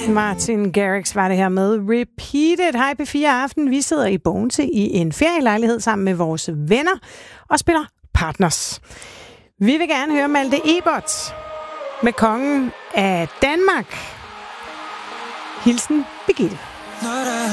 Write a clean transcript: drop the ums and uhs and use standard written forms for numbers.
Martin Garrix var det her med Repeated. Hej P4 Aften. Vi sidder i Bogense i en ferielejlighed sammen med vores venner og spiller Partners. Vi vil gerne høre Malte Ebert med kongen af Danmark. Hilsen Birgitte.